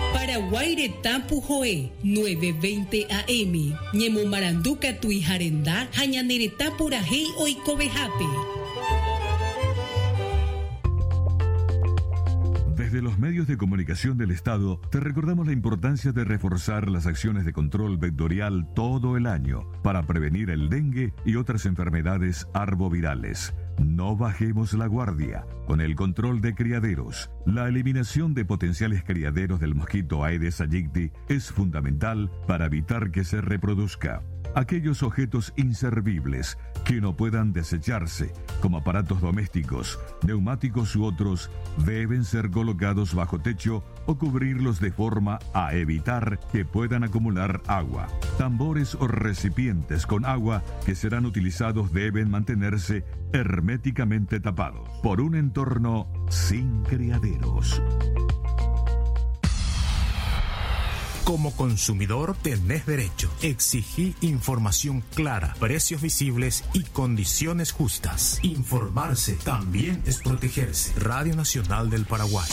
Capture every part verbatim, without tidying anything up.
Paraguaireta Pujoe, nueve veinte A M. Ñemo Maranduca Tuijarendá, Jañanereta Purajei Oikovejape. Desde los medios de comunicación del Estado, te recordamos la importancia de reforzar las acciones de control vectorial todo el año para prevenir el dengue y otras enfermedades arbovirales. No bajemos la guardia. Con el control de criaderos, la eliminación de potenciales criaderos del mosquito Aedes aegypti es fundamental para evitar que se reproduzca. Aquellos objetos inservibles que no puedan desecharse, como aparatos domésticos, neumáticos u otros, deben ser colocados bajo techo o cubrirlos de forma a evitar que puedan acumular agua. Tambores o recipientes con agua que serán utilizados deben mantenerse herméticamente tapados por un entorno sin criaderos. Como consumidor tenés derecho. Exigí información clara, precios visibles y condiciones justas. Informarse también es protegerse. Radio Nacional del Paraguay.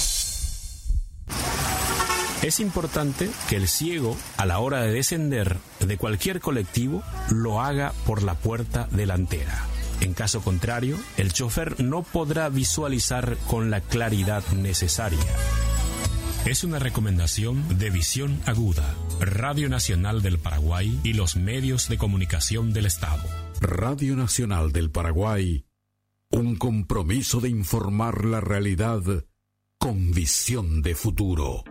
Es importante que el ciego, a la hora de descender de cualquier colectivo, lo haga por la puerta delantera. En caso contrario, el chofer no podrá visualizar con la claridad necesaria. Es una recomendación de Visión Aguda, Radio Nacional del Paraguay y los medios de comunicación del Estado. Radio Nacional del Paraguay, un compromiso de informar la realidad con visión de futuro.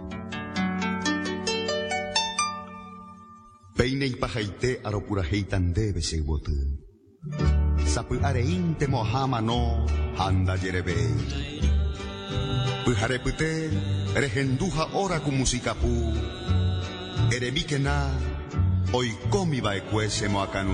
Peinei pajaite aropurajeitan debe seguotu. Sapu areinte mohama no handa yerebei. Pujarepute, regenduja ora con música pu. Eremikena, hoy comi va ecuese moacanu.